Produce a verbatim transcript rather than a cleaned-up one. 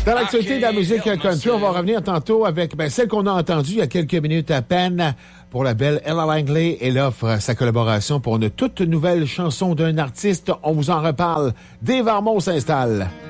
Dans l'actualité de la musique country, on va revenir tantôt avec ben, celle qu'on a entendue il y a quelques minutes à peine pour la belle Ella Langley. Elle offre sa collaboration pour une toute nouvelle chanson d'un artiste. On vous en reparle. Dave Armand s'installe.